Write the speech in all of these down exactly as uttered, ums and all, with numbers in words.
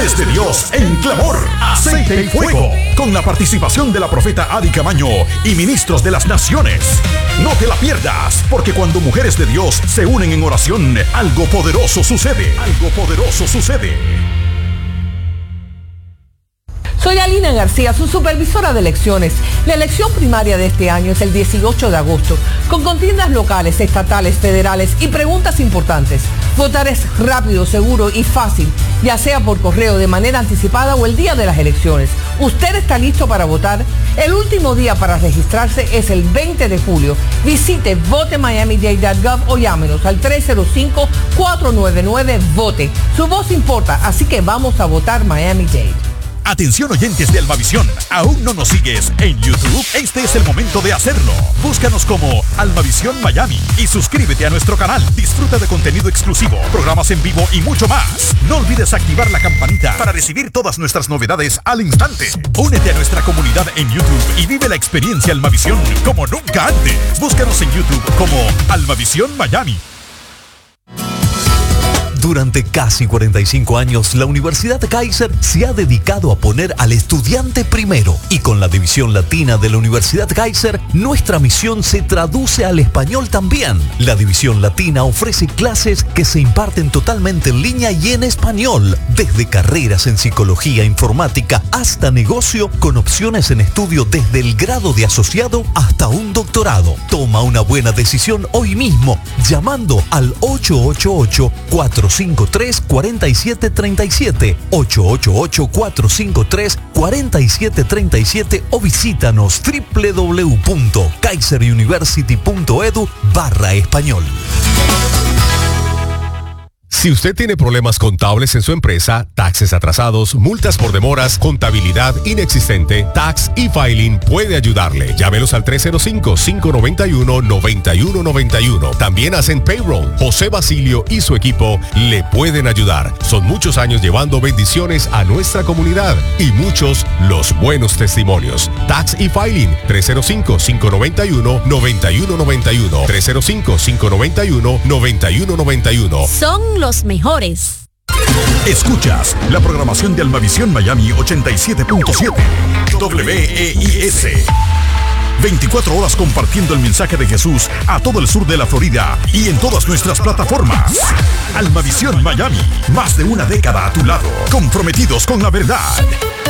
Mujeres de Dios en clamor, aceite y fuego, con la participación de la profeta Adi Camaño y ministros de las naciones. No te la pierdas, porque cuando mujeres de Dios se unen en oración, algo poderoso sucede. Algo poderoso sucede. Soy Alina García, su supervisora de elecciones. La elección primaria de este año es el dieciocho de agosto, con contiendas locales, estatales, federales y preguntas importantes. Votar es rápido, seguro y fácil, ya sea por correo de manera anticipada o el día de las elecciones. ¿Usted está listo para votar? El último día para registrarse es el veinte de julio. Visite vote miami dade punto gov o llámenos al tres cero cinco, cuatro nueve nueve, vote. Su voz importa, así que vamos a votar Miami-Dade. Atención oyentes de Almavisión, ¿aún no nos sigues en YouTube? Este es el momento de hacerlo. Búscanos como Almavisión Miami y suscríbete a nuestro canal. Disfruta de contenido exclusivo, programas en vivo y mucho más. No olvides activar la campanita para recibir todas nuestras novedades al instante. Únete a nuestra comunidad en YouTube y vive la experiencia Almavisión como nunca antes. Búscanos en YouTube como Almavisión Miami. Durante casi cuarenta y cinco años, la Universidad Kaiser se ha dedicado a poner al estudiante primero. Y con la división latina de la Universidad Kaiser, nuestra misión se traduce al español también. La división latina ofrece clases que se imparten totalmente en línea y en español, desde carreras en psicología, informática, hasta negocio, con opciones en estudio desde el grado de asociado hasta un doctorado. Toma una buena decisión hoy mismo, llamando al ocho ocho ocho, cuatro cinco tres, cuatro siete tres siete, ocho ocho ocho, cuatro cinco tres, cuatro siete tres siete o visítanos doble u doble u doble u punto kaiser university punto edu barra español. Si usted tiene problemas contables en su empresa, taxes atrasados, multas por demoras, contabilidad inexistente, Tax e-Filing puede ayudarle. Llámelos al tres cero cinco, cinco nueve uno, nueve uno nueve uno. También hacen payroll. José Basilio y su equipo le pueden ayudar. Son muchos años llevando bendiciones a nuestra comunidad y muchos los buenos testimonios. Tax e-Filing, tres cero cinco, cinco nueve uno, nueve uno nueve uno. tres cero cinco, cinco nueve uno, nueve uno nueve uno. Son los mejores. Escuchas la programación de Almavisión Miami ochenta y siete punto siete W E I S. veinticuatro horas compartiendo el mensaje de Jesús a todo el sur de la Florida y en todas nuestras plataformas. Almavisión Miami, más de una década a tu lado, comprometidos con la verdad.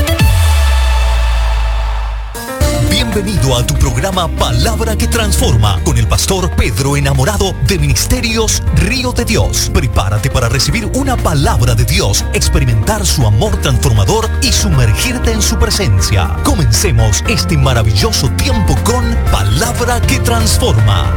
Bienvenido a tu programa Palabra que Transforma con el pastor Pedro Enamorado de Ministerios Río de Dios. Prepárate para recibir una palabra de Dios, experimentar su amor transformador y sumergirte en su presencia. Comencemos este maravilloso tiempo con Palabra que Transforma.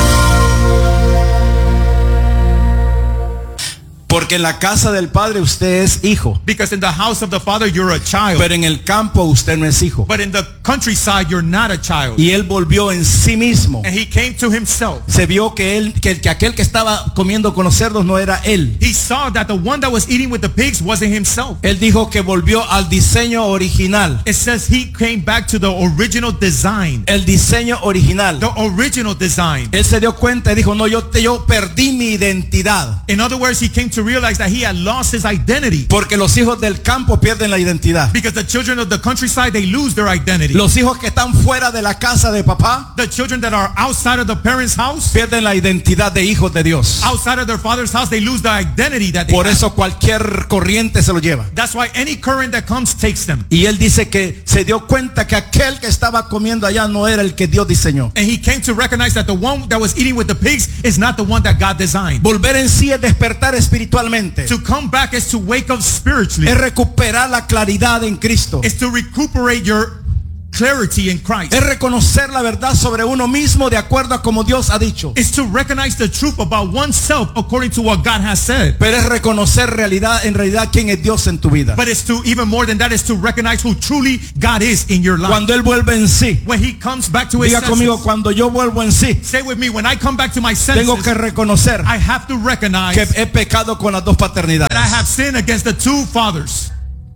Porque en la casa del Padre usted es hijo. Because in the house of the Father you're a child. Pero en el campo usted no es hijo. But in the countryside you're not a child. Y él volvió en sí mismo. And he came to himself. Se vio que él que, que aquel que estaba comiendo con los cerdos no era él. He saw that the one that was eating with the pigs wasn't himself. Él dijo que volvió al diseño original. It says he came back to the original design. El diseño original. The original design. Él se dio cuenta y dijo, no, yo te, yo perdí mi identidad. In other words, he came to realize that he had lost his identity. Porque los hijos del campo pierden la identidad. Because the children of the countryside, they lose their identity. Los hijos que están fuera de la casa de papá, the children that are outside of the parents' house, pierden la identidad de hijos de Dios. Outside of their father's house, they lose the identity that they Por have. eso cualquier corriente se lo lleva. That's why any current that comes takes them. Y él dice que se dio cuenta que aquel que estaba comiendo allá no era el que Dios diseñó. And he came to recognize that the one that was eating with the pigs is not the one that God designed. Volver en sí es despertar espiritualmente. To come back is to wake up spiritually. Es recuperar la claridad en Cristo. Is to recuperate your clarity in Christ. Es reconocer la verdad sobre uno mismo de acuerdo a como Dios ha dicho. Is to recognize the truth about oneself according to what God has said. Pero es reconocer realidad en realidad quién es Dios en tu vida. But it's to even more than that is to recognize who truly God is in your life. Cuando él vuelve en sí. When he comes back to his Diga senses. conmigo, cuando yo vuelvo en sí. Say with me, when I come back to my senses. Tengo que reconocer. I have to recognize que he pecado con las dos paternidades. That I have sinned against the two fathers.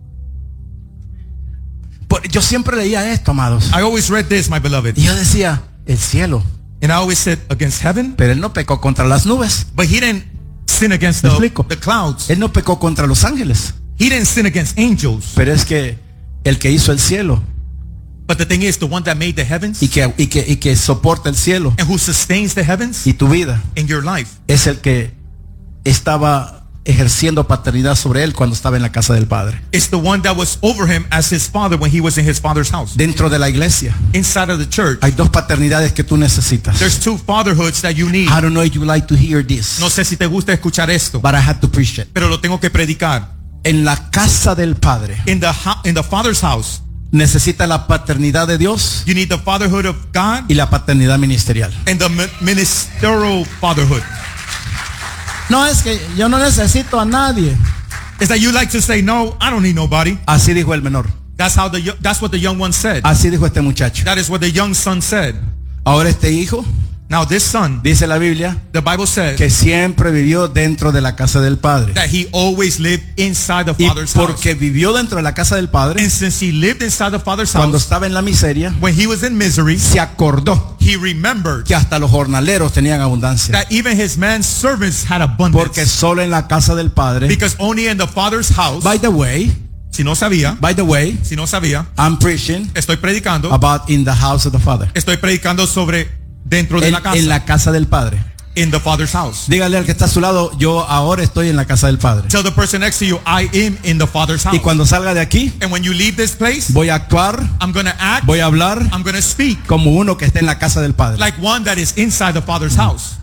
Yo siempre leía esto, amados. I always read this, my beloved. Y yo decía, el cielo. And I always said, against heaven. Pero él no pecó contra las nubes. But he didn't sin against the, the clouds. Él no pecó contra los ángeles. He didn't sin against angels. Pero es que el que hizo el cielo But the thing is, the one that made the heavens y que, y que, y que soporta el cielo and who sustains the heavens y tu vida in your life es el que estaba ejerciendo paternidad sobre él cuando estaba en la casa del Padre. is the one that was over him as his father when he was in his father's house. Dentro de la iglesia Inside of the church, hay dos paternidades que tú necesitas. there's two fatherhoods that you need. I don't know if you like to hear this, No sé si te gusta escuchar esto, but I had to preach it. pero lo tengo que predicar. En la casa del Padre In the ho- in the father's house, necesita la paternidad de Dios you need the fatherhood of God y la paternidad ministerial. and the mi- ministerial fatherhood. No es que yo no necesito a nadie. Is that you like to say, no, I don't need nobody. Así dijo el menor. That's how the yo- that's what the young one said. Así dijo este muchacho. That is what the young son said. Ahora este hijo, Now this son, dice la Biblia, the Bible says que siempre vivió dentro de la casa del Padre. that he always lived inside the Y father's house. porque vivió dentro de la casa del Padre, And since he lived inside the father's cuando house, estaba en la miseria, when he was in misery, se acordó he remembered que hasta los jornaleros tenían abundancia. that even his man servants had Porque abundance. solo en la casa del Padre. Because only in the father's house, By the way, si no sabía, by the way, si no sabía, I'm preaching estoy predicando, about in the house of the Father. estoy predicando sobre dentro de En, la casa, en la casa del Padre. in the father's house. Dígale al que está a su lado, yo ahora estoy en la casa del Padre. Tell the person next to you, I am in the father's house. Y cuando salga de aquí, And when you leave this place, voy a actuar, I'm going to act, voy a hablar I'm going to speak como uno que está en la casa del Padre. like one that is inside the father's house.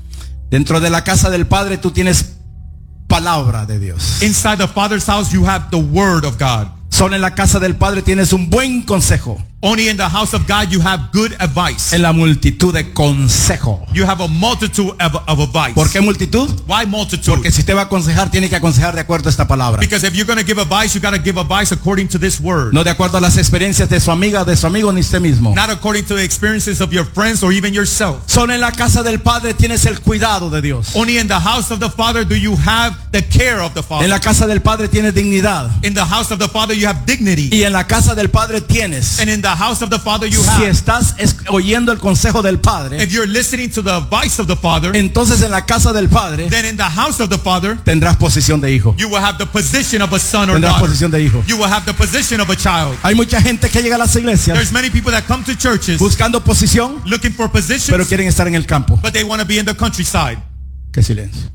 Dentro de la casa del Padre tú tienes palabra de Dios. Inside the father's house, you have the word of God. Solo en la casa del Padre tienes un buen consejo. Only in the house of God you have good advice. En la multitud de consejo. You have a multitude of, of advice. ¿Por qué multitud? Why multitude? Porque si te va a aconsejar, tiene que aconsejar de acuerdo a esta palabra. Because if you're going to give advice, you got to give advice according to this word. No de acuerdo a las experiencias de su amiga, de su amigo, ni usted mismo. Not according to the experiences of your friends or even yourself. Solo en la casa del Padre tienes el cuidado de Dios. Only in the house of the Father do you have the care of the Father. En la casa del Padre tienes dignidad. In the house of the Father you have dignity. Y en la casa del Padre tienes. And in the house of the Father you Si have. estás es- oyendo el consejo del Padre, If you're listening to the advice of the Father, entonces en la casa del Padre then in the house of the Father tendrás posición de hijo. you will have the position of a son or Tendrás daughter. posición de hijo. You will have the position of a child. Hay mucha gente que llega a las iglesias There's many people that come to churches buscando posición, looking for positions, pero quieren estar en el campo. but they want to be in the countryside. Qué silencio.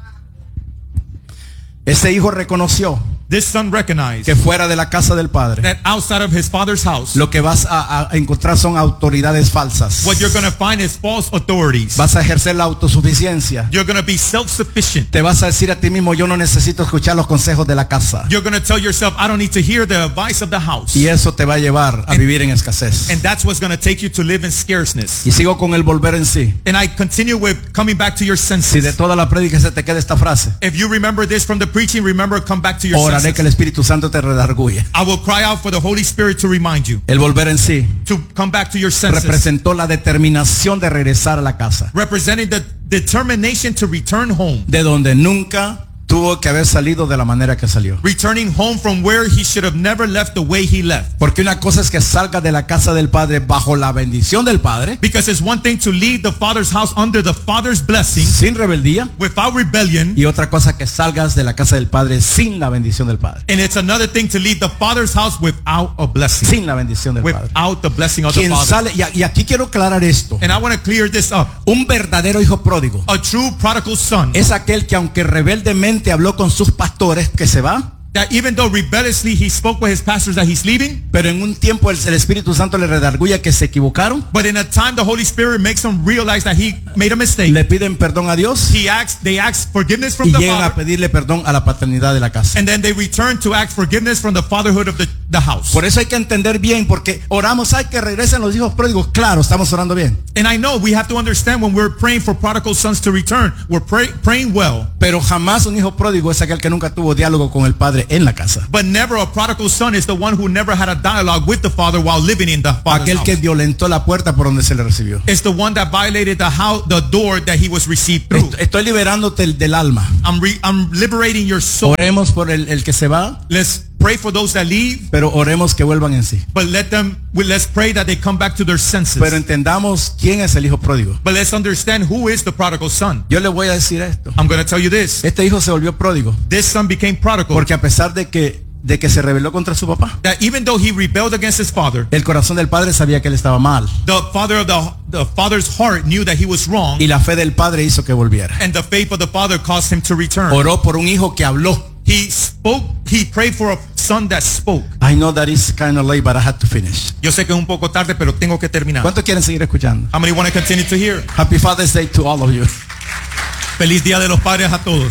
Ese hijo reconoció This son recognized que fuera de la casa del Padre that outside of his father's house, lo que vas a, a encontrar son autoridades falsas. what you're going to find is false authorities. Vas a ejercer la autosuficiencia. You're going to be self-sufficient. Te vas a decir a ti mismo, yo no necesito escuchar los consejos de la casa. You're going to tell yourself, I don't need to hear the advice of the house. Y eso te va a llevar a vivir en escasez. And that's what's going to take you to live in scarceness. Y sigo con el volver en sí. And I continue with coming back to your Si de senses. toda la prédica se te queda esta frase, If you remember this from the preaching, remember, come back to your oraré que el senses. Espíritu Santo te redarguye. I will cry out for the Holy Spirit to remind you, El volver en sí to come back to your senses. representó la determinación de regresar a la casa, Representing the determination to return home. de donde nunca tuvo que haber salido de la manera que salió. Returning home from where he should have never left the way he left. Porque una cosa es que salga de la casa del Padre bajo la bendición del Padre, Because it's one thing to leave the Father's house under the Father's blessing, sin rebeldía, without rebellion. y otra cosa que salgas de la casa del Padre sin la bendición del Padre. And it's another thing to leave the Father's house without a blessing. Sin la bendición del Padre. Without the blessing of the Quien Father. sale, y, y aquí quiero aclarar esto, And I want to clear this up. un verdadero hijo pródigo A true prodigal son, es aquel que aunque rebeldemente habló con sus pastores que se va, that even though rebelliously he spoke with his pastors that he's leaving, pero en un tiempo el, el Espíritu Santo le redarguye que se equivocaron, but in a time the Holy Spirit makes him realize that he made a mistake. le piden perdón a Dios He asks, they ask forgiveness from y the llegan a Father, pedirle perdón a la paternidad de la casa. and then they return to ask forgiveness from the fatherhood of the, the house. Por eso hay que entender bien, porque oramos, hay que regresen los hijos pródigos. Claro, estamos orando bien, And I know we have to understand when we're praying for prodigal sons to return, we're pray, praying well, pero jamás un hijo pródigo es aquel que nunca tuvo diálogo con el Padre en la casa. but never a prodigal son is the one who never had a dialogue with the Father while living in the Father's Aquel que house. violentó la puerta por donde se le recibió. It's the one that violated the house, the door that he was received through. Est- Estoy liberándote del, del alma. I'm re, I'm liberating your soul. Oremos por el, el que se va. Let's pray for those that leave, pero oremos que vuelvan en sí. but let them, well, let's pray that they come back to their senses. Pero entendamos quién es el hijo pródigo. But let's understand who is the prodigal son. Yo le voy a decir esto. I'm going to tell you this. Este hijo se volvió pródigo This son became prodigal porque a pesar de que de que se rebeló contra su papá, that even though he rebelled against his father, el corazón del padre sabía que él estaba mal the father of the, the father's heart knew that he was wrong, y la fe del padre hizo que volviera. and the faith of the father caused him to return. Oró por un hijo que habló. He spoke, he prayed for a son that spoke. I know that is kind of late, but I had to finish. Yo sé que es un poco tarde, pero tengo que terminar. ¿Cuántos quieren seguir escuchando? How many want to continue to hear? Happy Father's Day to all of you. Feliz Día de los Padres a todos.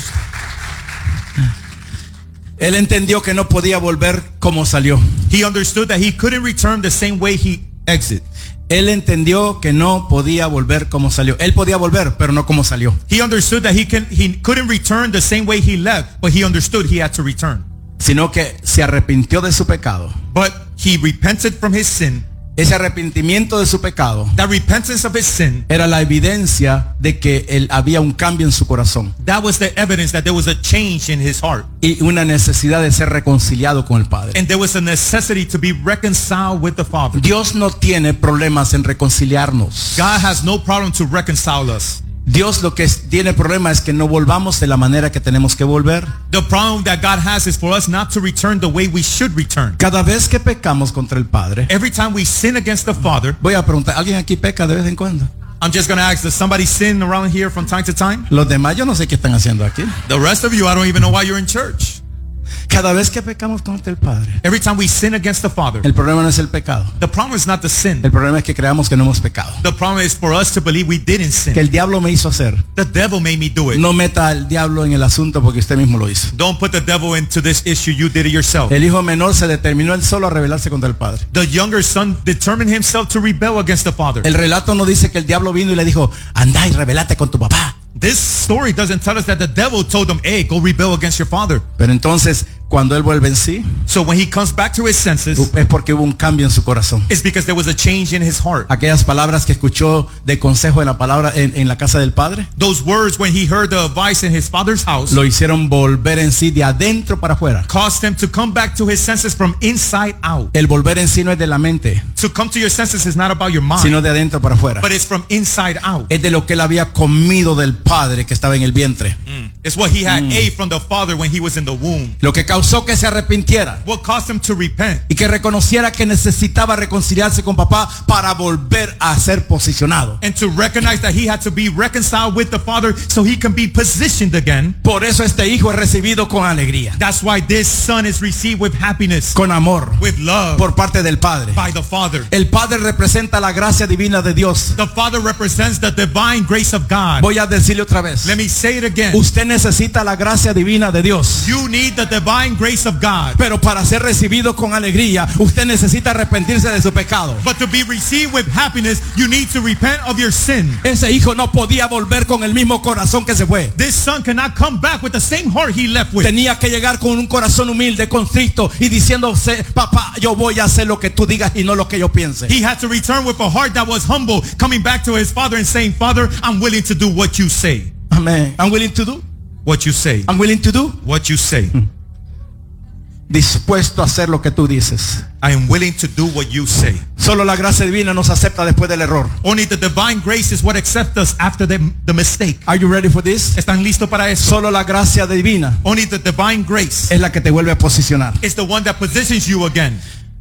Él entendió que no podía volver como salió. He understood that he couldn't return the same way he exited. Él entendió que no podía volver como salió. Él podía volver, pero no como salió. He understood that he can he couldn't return the same way he left, but he understood he had to return. Sino que se arrepintió de su pecado. But he repented from his sin. Ese arrepentimiento de su pecado That repentance of his sin, era la evidencia de que él había un cambio en su corazón that was the evidence that there was a change in his heart. y una necesidad de ser reconciliado con el Padre. And there was a necessity to be reconciled with the Father. Dios no tiene problemas en reconciliarnos. God has no problem to reconcile us. Dios lo que es- tiene problema es que no volvamos de la manera que tenemos que volver. The problem that God has is for us not to return the way we should return. Cada vez que pecamos contra el Padre, Every time we sin against the Father, voy a preguntar, ¿alguien aquí peca de vez en cuando? I'm just going to ask, does somebody sin around here from time to time? Los demás yo no sé qué están haciendo aquí. The rest of you, I don't even know why you're in church. Cada vez que pecamos contra el Padre, Every time we sin against the Father, el problema no es el pecado. the problem is not the sin. El problema es que creamos que no hemos pecado. The problem is for us to believe we didn't Que sin. el diablo me hizo hacer. The devil made me do it. No meta al diablo en el asunto porque usted mismo lo hizo. Don't put the devil into this issue. You did it yourself. El hijo menor se determinó él solo a rebelarse contra el Padre. The younger son determined himself to rebel against the Father. El relato no dice que el diablo vino y le dijo, anda y rebelate con tu papá. This story doesn't tell us that the devil told him, hey, go rebel against your father. Pero entonces, cuando él vuelve en sí, So when he comes back to his senses, es porque hubo un cambio en su corazón. it's because there was a change in his heart. Aquellas palabras que escuchó de consejo en la palabra en, en la casa del Padre, Those words when he heard the advice in his father's house lo hicieron volver en sí de adentro para afuera. caused him to come back to his senses from inside out. El volver en sí no es de la mente, To come to your senses is not about your mind, sino de adentro para afuera. but it's from inside out. Es de lo que él había comido del Padre que estaba en el vientre. It's what he had ate from the father when he was in the womb. Lo que causó que se arrepintiera What caused him to repent y que reconociera que necesitaba reconciliarse con papá para volver a ser posicionado. and to recognize that he had to be reconciled with the father so he can be positioned again. Por eso este hijo es recibido con alegría, That's why this son is received with happiness, con amor, with love por parte del Padre. by the Father. El Padre representa la gracia divina de Dios. The Father represents the divine grace of God. Voy a decirle otra vez. Let me say it again. Usted necesita la gracia divina de Dios. You need the divine grace of God. Pero para ser recibido con alegría, usted necesita arrepentirse de su pecado. But to be received with happiness, you need to repent of your sin. Ese hijo no podía volver con el mismo corazón que se fue. This son cannot come back with the same heart he left with. Tenía que llegar con un corazón humilde, constricto y diciéndose, papá, yo voy a hacer lo que tú digas y no lo que yo piense. He had to return with a heart that was humble, coming back to his father and saying, Father, I'm willing to do what you say. Amén. I'm willing to do. What you say. I'm willing to do. What you say. Dispuesto a hacer lo que tú dices. I am willing to do what you say. Solo la gracia divina nos acepta después del error. Only the divine grace is what accepts us after the, the mistake. Are you ready for this? ¿Están listos para eso? Solo la gracia divina Only the divine grace es la que te vuelve a posicionar. is the one that positions you again.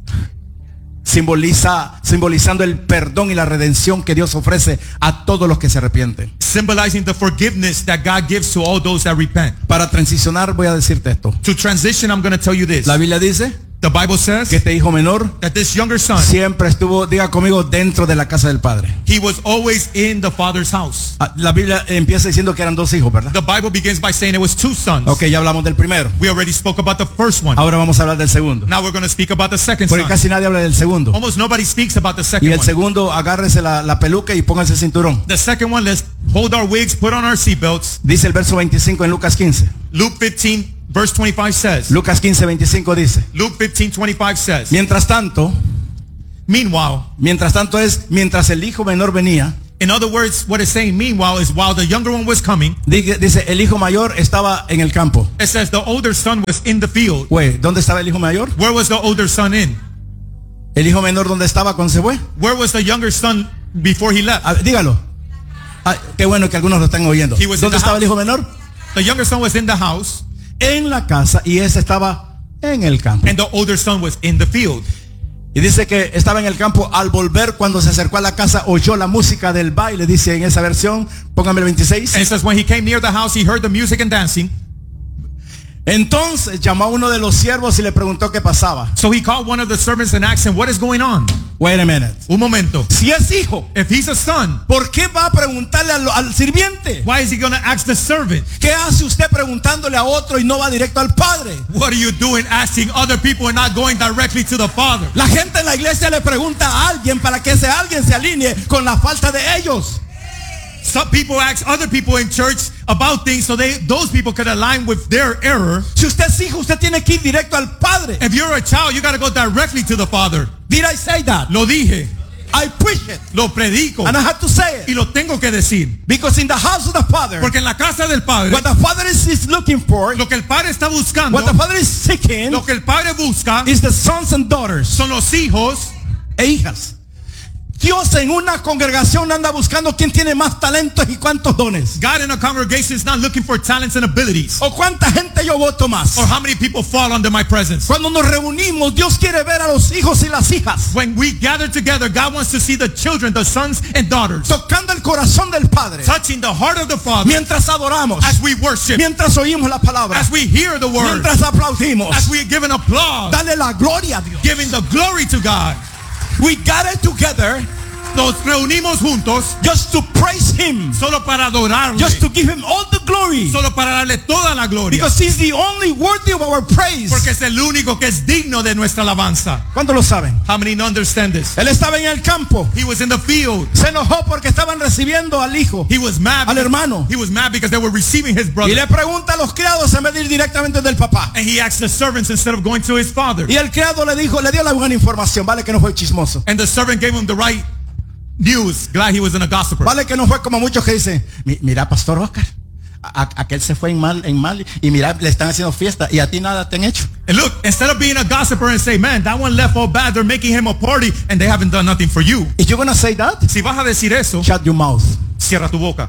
Simboliza, simbolizando el perdón y la redención que Dios ofrece a todos los que se arrepienten. Symbolizing the forgiveness that God gives to all those that repent. Para transicionar voy a decirte esto. To transition, I'm going to tell you this. La Biblia dice The Bible says que este hijo menor that this younger son, siempre estuvo, diga conmigo, dentro de la casa del Padre. he was always in the father's house. Ah, La Biblia empieza diciendo que eran dos hijos, ¿verdad? The Bible begins by saying it was two sons. Ok, ya hablamos del primero. We already spoke about the first one. Ahora vamos a hablar del segundo. Now we're going to speak about the second Porque son. casi nadie habla del segundo. Almost nobody speaks about the Y second el one. segundo, agárrese la, la peluca y póngase el cinturón. The second one, let's hold our wigs, put on our seatbelts. Dice el verso veinticinco en Lucas quince. Luke fifteen, verse twenty-five says. Lucas quince, veinticinco dice. Luke fifteen, twenty-five says. Mientras tanto, Meanwhile, mientras tanto es, mientras el hijo menor venía, In other words, what it's saying meanwhile is while the younger one was coming, dice, el hijo mayor estaba en el campo. it says the older son was in the field. Güey, ¿dónde estaba el hijo mayor? Where was the older son in? El hijo menor, ¿dónde estaba cuando se fue? Where was the younger son before he left? A ver, dígalo. Ah, qué bueno que algunos lo están oyendo. He was in ¿Dónde the estaba house. el hijo menor? The younger son was in the house, En la casa, y ese estaba en el campo. and the older son was in the field. Y dice que estaba en el campo. Al volver, cuando se acercó a la casa, oyó la música del baile. Dice en esa versión, póngame el veintiséis. And it says when he came near the house, he heard the music and dancing. Entonces llamó a uno de los siervos y le preguntó qué pasaba. So he called one of the servants and asked him, what is going on? Wait a minute. Un momento. Si es hijo, If he's a son, ¿por qué va a preguntarle al, al sirviente? why is he going to ask the servant? ¿Qué hace usted preguntándole a otro y no va directo al padre? What are you doing asking other people and not going directly to the Father? La gente en la iglesia le pregunta a alguien para que ese alguien se alinee con la falta de ellos. Some people ask other people in church about things so they those people could align with their error. Si usted es hijo, usted tiene que ir directo al padre. If you're a child, you got to go directly to the Father. Did I say that? Lo dije, I preach it. lo predico And I have to say it. y lo tengo que decir. Because in the house of the father, Porque en la casa del Padre, what the father is, is looking for, lo que el Padre está buscando, what the father is seeking, lo que el Padre busca is the sons and daughters son los hijos. e hijas. Dios en una congregación anda buscando quién tiene más talentos y cuántos dones. God in a congregation is not looking for talents and abilities O cuánta gente yo voto más. or how many people fall under my presence. Cuando nos reunimos, Dios quiere ver a los hijos y las hijas When we gather together, God wants to see the children, the sons and daughters, tocando el corazón del Padre touching the heart of the Father mientras adoramos, as we worship, mientras oímos la palabra, as we hear the word, mientras aplaudimos. as we give an applause, Dale la gloria a Dios. giving the glory to God. We gather together Nos reunimos juntos just to praise Him, solo para adorarle, just to give Him all the glory, solo para darle toda la gloria, because He's the only worthy of our praise. porque es el único que es digno de nuestra alabanza. ¿Cuántos lo saben? How many understand this? Él estaba en el campo. He was in the field. Se enojó porque estaban recibiendo al hijo, He was mad. al because- hermano. He was mad because they were receiving his Y brother. le pregunta a los criados en vez de ir directamente del papá. And he asked the servants instead of going to his father. Y el criado le dijo, le dio la buena información. Vale que no fue chismoso. And the servant gave him the right news. Glad he wasn't a gossiper. Vale que no fue como muchos que dicen, "Mi- mira, Pastor Oscar, a- a- aquel se fue en mal, en mal y mira, le están haciendo fiesta y a ti nada te han hecho. And look, instead of being a gossiper and say, man, that one left all bad, they're making him a party and they haven't done nothing for you. If you're gonna say that, Si vas a decir eso, shut your mouth. cierra tu boca.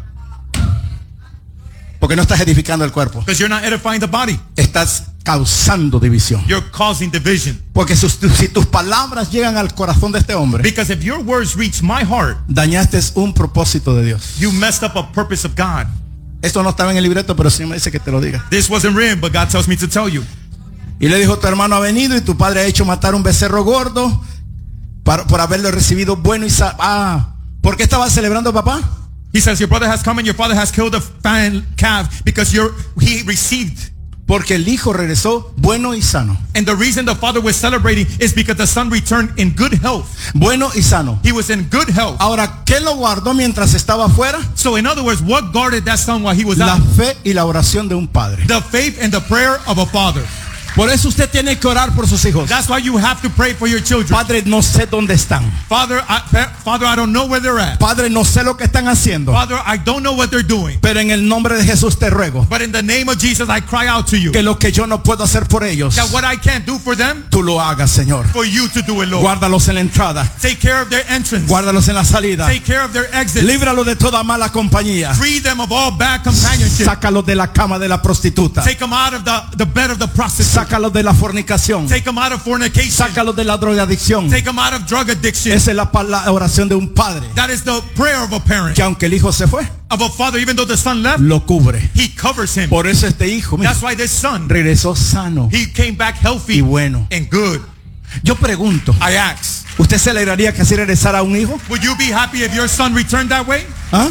Porque no estás edificando el cuerpo. Because you're not edifying the body. Estás causando división. You're causing division. Porque si, si tus palabras llegan al corazón de este hombre, Because if your words reach my heart, dañaste un propósito de Dios. you messed up a purpose of God. Esto no estaba en el libreto, pero sí me dice que te lo diga. This wasn't written, but God tells me to tell you. Y le dijo, tu hermano ha venido y tu padre ha hecho matar un becerro gordo para, por haberlo recibido bueno y sa ah, ¿por qué estaba celebrando, papá? He says, your brother has come and your father has killed a fine calf because you're, he received. Porque el hijo regresó bueno y sano. And the reason the father was celebrating is because the son returned in good health. Bueno y sano. He was in good health. Ahora, ¿qué lo guardó mientras estaba afuera? So in other words, what guarded that son while he was La out? fe y la oración de un padre. The faith and the prayer of a father. Por eso usted tiene que orar por sus hijos. That's why you have to pray for your children. Padre, no sé dónde están. Father, I, Father, I don't know where they're at. Padre, no sé lo que están haciendo. Father, I don't know what they're doing. Pero en el nombre de Jesús te ruego But in the name of Jesus, I cry out to you que lo que yo no puedo hacer por ellos, that what I can't do for them, tú lo hagas, Señor. for you to do it, Lord. Guárdalos en la entrada. Take care of their entrance. Guárdalos en la salida. Take care of their exit. Líbralos de toda mala compañía. Free them of all bad companionship. Sácalos de la cama de la prostituta. Take them out of the, the bed of the prostitute. Sácalos de la fornicación. Take them out of fornication. Sácalos de la drogadicción. Take them out of drug addiction. Esa es la, la oración de un padre. That is the prayer of a parent. Que aunque el hijo se fue, Of a father, even though the son left, lo cubre. he covers him. Por eso este hijo, mira, That's why this son, regresó sano he came back healthy y bueno. and good. Yo pregunto, I ask, ¿usted se alegraría que así regresara un hijo? would you be happy if your son returned that way? ¿Ah?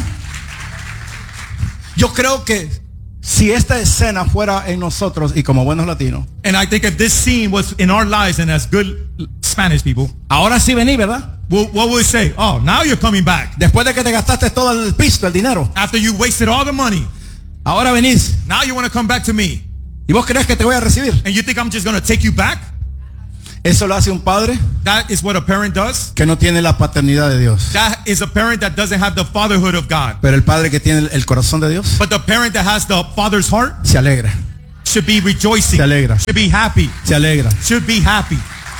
Yo creo que si esta escena fuera en nosotros y como buenos latinos, And I think if this scene was in our lives and as good Spanish people, ahora sí vení, ¿verdad? what, what would we say? Oh, now you're coming back. Después de que te gastaste todo el pisto, el dinero, After you wasted all the money, ahora venís now you want to come back to me. y vos crees que te voy a recibir. And you think I'm just going to take you back? Eso lo hace un padre That is what a parent does. que no tiene la paternidad de Dios. That is a parent that doesn't have the fatherhood of God. Pero el padre que tiene el corazón de Dios But the parent that has the father's heart se alegra, should be rejoicing. se alegra, Should be happy. se alegra. Should be happy.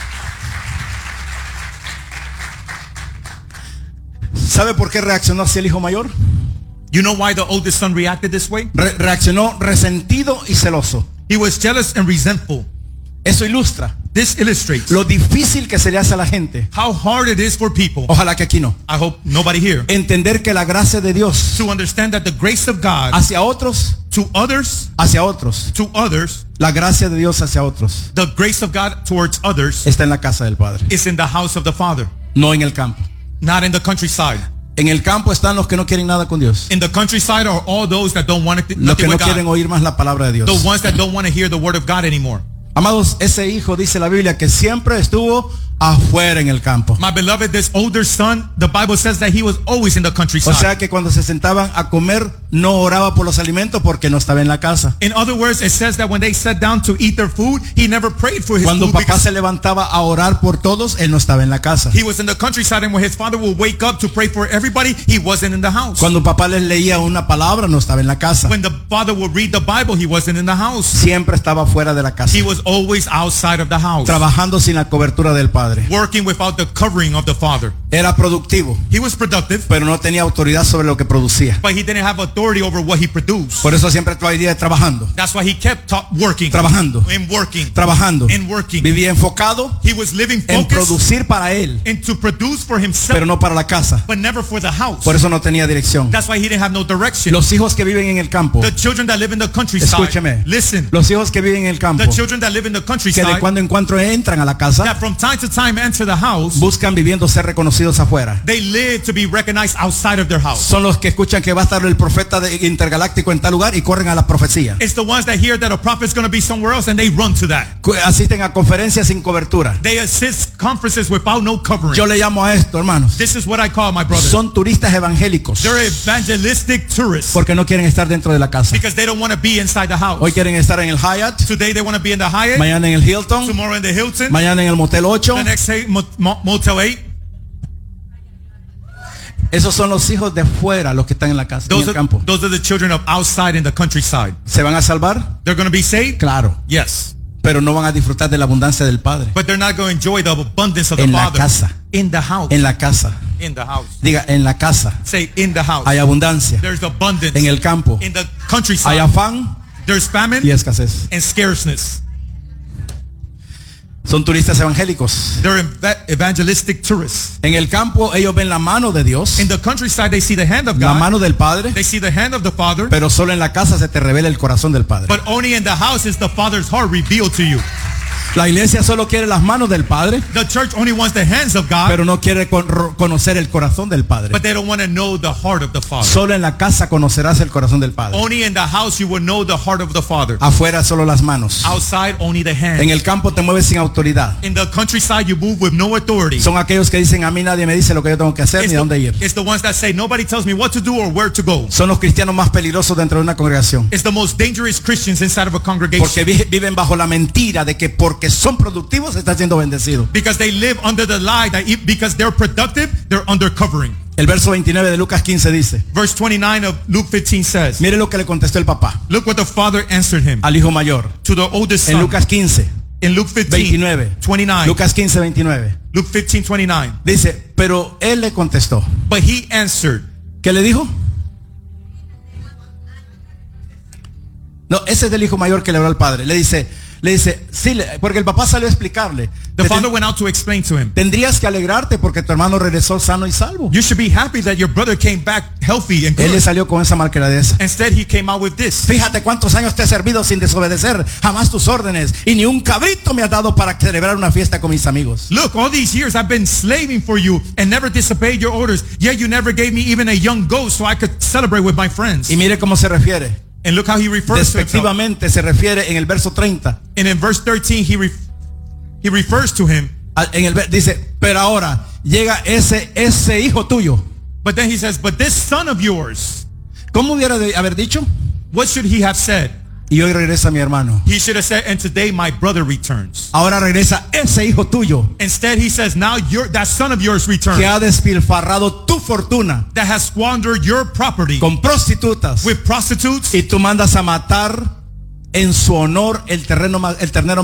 ¿Sabe por qué reaccionó así el hijo mayor? You know why the oldest son reacted this way? Re- reaccionó resentido y celoso. He was jealous and resentful. Eso ilustra This illustrates lo difícil que se le hace a la gente. how hard it is for people. Ojalá que aquí no. I hope nobody here. Entender que la gracia de Dios To understand that the grace of God hacia otros, to others, hacia otros, to others, la gracia de Dios hacia otros the grace of God towards others está en la casa del Padre, is in the house of the Father, no en el campo. not in the countryside. En el campo están los que no quieren nada con Dios, In the countryside are all those that don't want it, los que nothing no with quieren God. oír más la palabra de The Dios. ones that don't want to hear the word of God anymore. Amados, ese hijo dice la Biblia que siempre estuvo afuera en el campo. My beloved, this older son, the Bible says that he was always in the O countryside. sea que cuando se sentaban a comer no oraba por los alimentos porque no estaba en la casa. In other words, it says that when they sat down to eat their food, he never prayed for his Cuando food papá because se levantaba a orar por todos, él no estaba en la casa. he was in the countryside, and when his father would wake up to pray for everybody, he wasn't in the house. Cuando papá les leía una palabra, no estaba en la casa. When the father would read the Bible, he wasn't in the house. Siempre estaba fuera de la casa, He was always outside of the house, trabajando sin la cobertura del Padre. working without the covering of the father. Era productivo, He was productive, pero no tenía autoridad sobre lo que producía. but he didn't have authority over what he produced. Por eso siempre estaba ahí trabajando, That's why he kept ta- working, trabajando, and working, trabajando. and working. Vivía enfocado He was living en focused producir para él, and to produce for himself, pero no para la casa. but never for the house. Por eso no tenía dirección. That's why he didn't have no direction. Los hijos que viven en el campo, The children that live in the countryside, escúcheme, listen, los hijos que viven en el campo, the children that live in the que de countryside, cuando en cuando entran a la casa, that from time to time enter the house, buscan viviendo ser reconocidos afuera. they live to be recognized outside of their house. Son los que escuchan que va a estar el profeta de intergaláctico en tal lugar y corren a la profecía. It's the ones that hear that a prophet's going to be somewhere else and they run to that. Cu- Asisten a conferencias sin cobertura. They assist conferences without no covering. Yo le llamo a esto, hermanos, This is what I call my brothers. son turistas evangélicos They're evangelistic tourists porque no quieren estar dentro de la casa. because they don't want to be inside the house. Hoy quieren estar en el Hyatt, Today they want to be in the Hyatt, mañana en el Hilton, tomorrow in the Hilton, mañana en el Motel ocho. the next day Mo- Mo- Motel eight. Esos son los hijos de fuera, los que están en la casa, en Those el are, campo. those are the children of outside in the countryside. ¿Se van a salvar? They're going to be saved? Claro, Yes. pero no van a disfrutar de la abundancia del Padre. But they're not going to enjoy the abundance of the En la Father. casa. In the house. En la casa, In the house. diga, en la casa Say in the house. hay abundancia. There's abundance. En el campo In the hay countryside. afán There's famine y escasez. and scarceness. Son turistas evangélicos. They're eva- evangelistic tourists. En el campo ellos ven la mano de Dios, In the countryside, they see the hand of la God. mano del Padre, They see the hand of the Father. pero solo en la casa se te revela el corazón del Padre. But only in the house is the Father's heart revealed to you. La iglesia solo quiere las manos del Padre, The church only wants the hands of God, pero no quiere con- ro- conocer el corazón del Padre. but they don't want to know the heart of the Father. Solo en la casa conocerás el corazón del Padre. Only in the house you will know the heart of the Father. Afuera solo las manos. Outside, only the En hands. el campo te mueves sin autoridad. In the countryside, you move with no authority. Son aquellos que dicen, a mí nadie me dice lo que yo tengo que hacer It's ni a dónde the, ir. it's the ones that say, nobody tells me what to do or where to go. Son los cristianos más peligrosos dentro de una congregación. It's the most dangerous Christians inside of a congregation. Porque vi- viven bajo la mentira de que porque son productivos están siendo bendecidos. Because they live under the lie that if, because they're productive, they're under covering. El verso veintinueve de Lucas quince dice, Verse twenty-nine of Luke fifteen says, mire lo que le contestó el papá look what the father answered him al hijo mayor. to the oldest En son. Lucas quince, In Luke fifteen, veintinueve. twenty-nine. Lucas quince, veintinueve. Luke fifteen, twenty-nine. Dice, pero él le contestó. But he answered. ¿Qué le dijo? No, ese es el hijo mayor que le habló al padre. Le dice, le dice, sí, le- porque el papá salió a explicarle. The Te- father went out to explain to him. Tendrías que alegrarte porque tu hermano regresó sano y salvo. You should be happy that your brother came back healthy and Él le good. salió con esa malcriadeza. Instead, he came out with this. Fíjate cuántos años te he servido sin desobedecer jamás tus órdenes y ni un cabrito me has dado para celebrar una fiesta con mis amigos. Look, all these years I've been slaving for you and never disobeyed your orders. Yet you never gave me even a young goat so I could celebrate with my friends. Y mire cómo se refiere. And look how he refers to himself. Despectivamente se refiere en el verso treinta. And in verse thirteen, he ref- he refers to him. Al- En el, ver- dice, pero ahora llega ese, ese hijo tuyo. But then he says, but this son of yours, ¿Cómo hubiera de haber dicho? what should he have said? Y hoy regresa mi hermano. He should have said, and today my brother returns. Ahora regresa ese hijo tuyo Instead, he says, now your that son of yours returns. que ha despilfarrado tu fortuna That has squandered your property con prostitutas with prostitutes. y tú mandas a matar en su honor el terreno, ma- el ternero